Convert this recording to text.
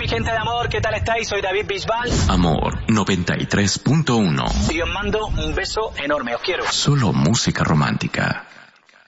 mi gente de amor, ¿qué tal estáis? Soy David Bisbal. Amor 93.1. Y os mando un beso enorme, os quiero. Solo música romántica.